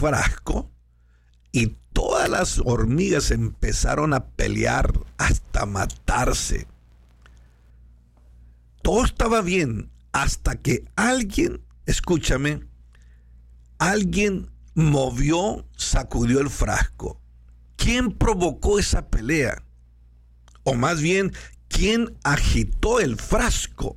frasco y todas las hormigas empezaron a pelear hasta matarse. Todo estaba bien hasta que alguien, escúchame, alguien sacudió el frasco. ¿Quién provocó esa pelea? O más bien, ¿quién agitó el frasco?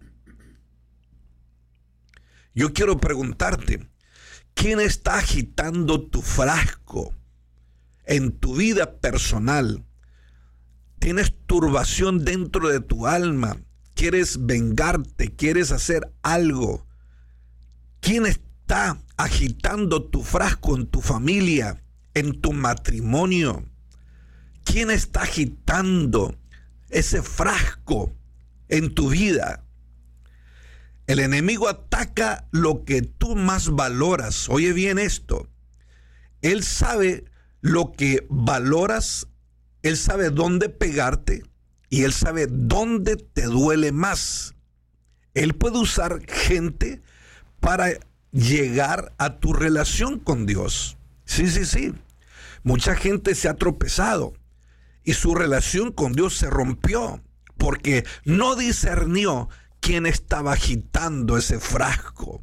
Yo quiero preguntarte, ¿quién está agitando tu frasco en tu vida personal? ¿Tienes turbación dentro de tu alma? ¿Quieres vengarte? ¿Quieres hacer algo? ¿Quién está agitando tu frasco en tu familia, en tu matrimonio? ¿Quién está agitando ese frasco en tu vida? El enemigo ataca lo que tú más valoras. Oye bien esto. Él sabe lo que valoras, él sabe dónde pegarte y él sabe dónde te duele más. Él puede usar gente para llegar a tu relación con Dios. Sí. Mucha gente se ha tropezado y su relación con Dios se rompió porque no discernió quién estaba agitando ese frasco.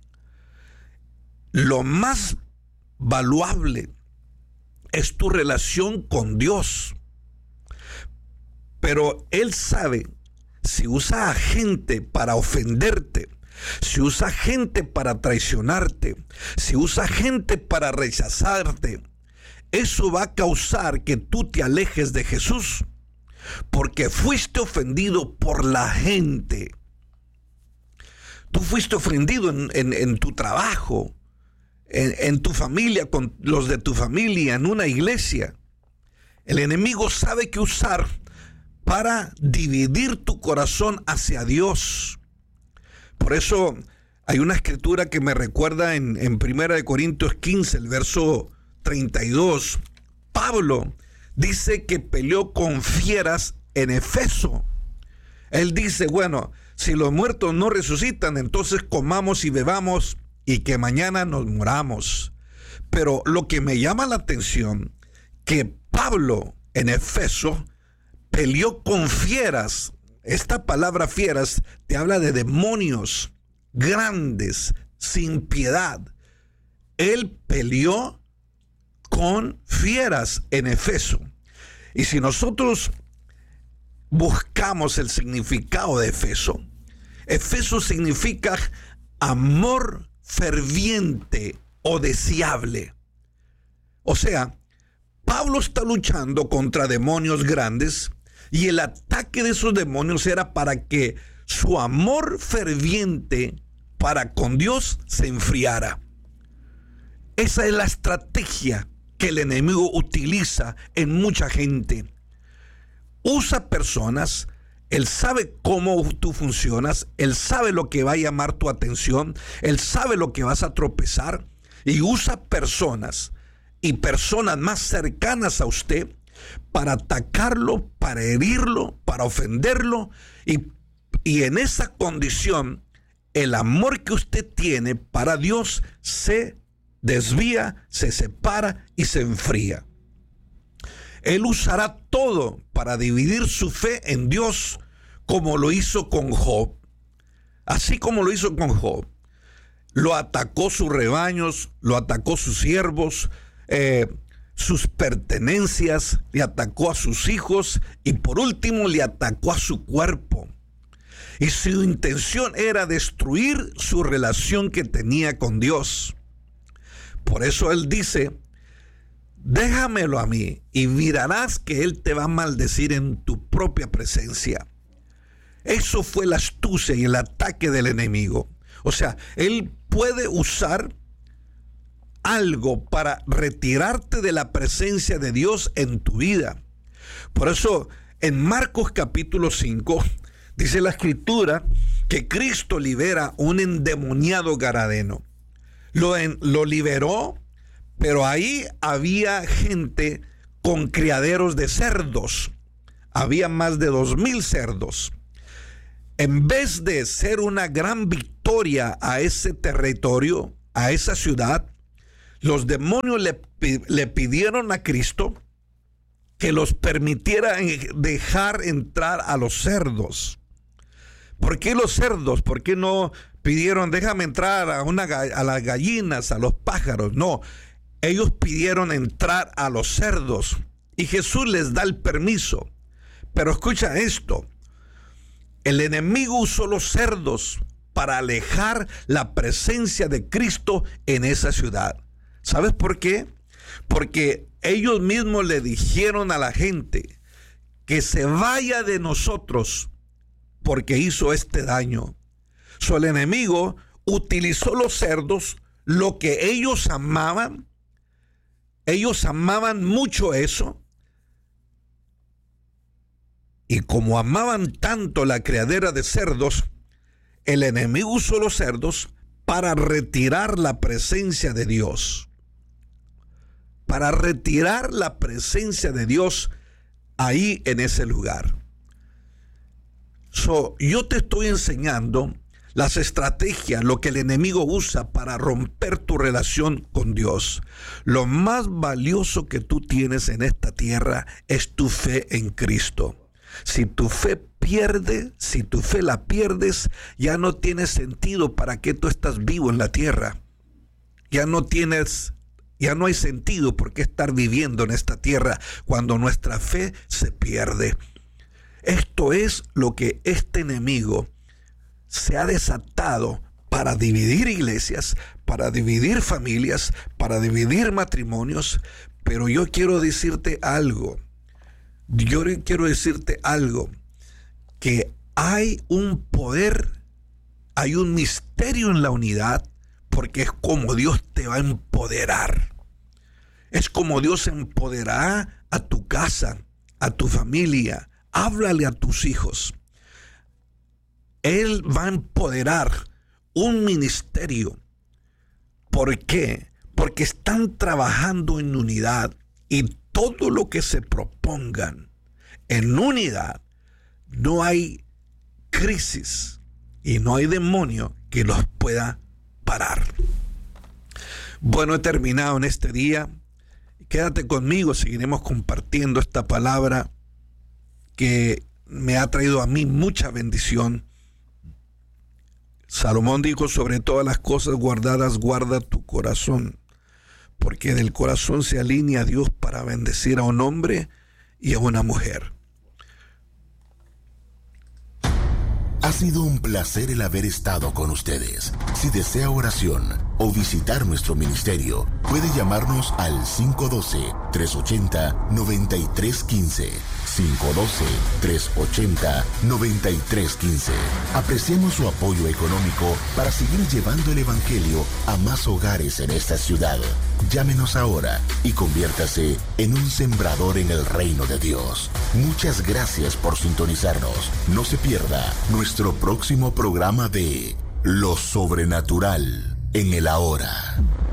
Lo más valuable es tu relación con Dios. Pero Él sabe si usa a gente para ofenderte, si usa gente para traicionarte, si usa gente para rechazarte. Eso va a causar que tú te alejes de Jesús, porque fuiste ofendido por la gente. Tú fuiste ofendido en tu trabajo, en tu familia, con los de tu familia, en una iglesia. El enemigo sabe qué usar para dividir tu corazón hacia Dios. Por eso hay una escritura que me recuerda en 1 Corintios 15, el verso 32. Pablo dice que peleó con fieras en Efeso. Él dice, bueno, si los muertos no resucitan, entonces comamos y bebamos y que mañana nos muramos. Pero lo que me llama la atención, que Pablo en Efeso peleó con fieras. Esta palabra fieras te habla de demonios grandes, sin piedad. Él peleó con fieras en Efeso. Y si nosotros buscamos el significado de Efeso, Efeso significa amor ferviente o deseable. O sea, Pablo está luchando contra demonios grandes y el ataque de esos demonios era para que su amor ferviente para con Dios se enfriara. Esa es la estrategia que el enemigo utiliza en mucha gente. Usa personas, él sabe cómo tú funcionas, él sabe lo que va a llamar tu atención, él sabe lo que vas a tropezar y usa personas y personas más cercanas a usted para atacarlo, para herirlo, para ofenderlo y en esa condición el amor que usted tiene para Dios se desvía, se separa y se enfría. Él usará todo para dividir su fe en Dios, como lo hizo con Job. Así como lo hizo con Job. Lo atacó sus rebaños, lo atacó sus siervos, sus pertenencias, le atacó a sus hijos y por último le atacó a su cuerpo. Y su intención era destruir su relación que tenía con Dios. Por eso él dice, déjamelo a mí y mirarás que él te va a maldecir en tu propia presencia. Eso fue la astucia y el ataque del enemigo. O sea, él puede usar algo para retirarte de la presencia de Dios en tu vida. Por eso, en Marcos capítulo 5, dice la escritura que Cristo libera un endemoniado gadareno. Lo liberó, pero ahí había gente con criaderos de cerdos. Había más de 2,000 cerdos. En vez de ser una gran victoria a ese territorio, a esa ciudad, los demonios le pidieron a Cristo que los permitiera dejar entrar a los cerdos. ¿Por qué los cerdos? ¿Por qué no pidieron déjame entrar a las gallinas, a los pájaros? No, ellos pidieron entrar a los cerdos y Jesús les da el permiso. Pero escucha esto, el enemigo usó los cerdos para alejar la presencia de Cristo en esa ciudad. ¿Sabes por qué? Porque ellos mismos le dijeron a la gente que se vaya de nosotros porque hizo este daño. El enemigo utilizó los cerdos, lo que ellos amaban mucho eso, y como amaban tanto la criadera de cerdos, el enemigo usó los cerdos para retirar la presencia de Dios. Para retirar la presencia de Dios ahí en ese lugar. Yo te estoy enseñando las estrategias, lo que el enemigo usa para romper tu relación con Dios. Lo más valioso que tú tienes en esta tierra es tu fe en Cristo. Si tu fe la pierdes, ya no tiene sentido para qué tú estás vivo en la tierra. Ya no hay sentido por qué estar viviendo en esta tierra cuando nuestra fe se pierde. Esto es lo que este enemigo se ha desatado para dividir iglesias, para dividir familias, para dividir matrimonios. Pero yo quiero decirte algo. Que hay un poder, hay un misterio en la unidad, porque es como Dios te va a empoderar. Es como Dios empoderará a tu casa, a tu familia. Háblale a tus hijos. Él va a empoderar un ministerio. ¿Por qué? Porque están trabajando en unidad y todo lo que se propongan en unidad, no hay crisis y no hay demonio que los pueda parar. Bueno, he terminado en este día. Quédate conmigo, seguiremos compartiendo esta palabra que me ha traído a mí mucha bendición. Salomón dijo, sobre todas las cosas guardadas, guarda tu corazón, porque del corazón se alinea a Dios para bendecir a un hombre y a una mujer. Ha sido un placer el haber estado con ustedes. Si desea oración o visitar nuestro ministerio, puede llamarnos al 512-380-9315. 512-380-9315. Apreciamos su apoyo económico para seguir llevando el evangelio a más hogares en esta ciudad. Llámenos ahora y conviértase en un sembrador en el reino de Dios. Muchas gracias por sintonizarnos. No se pierda nuestro próximo programa de Lo Sobrenatural en el Ahora.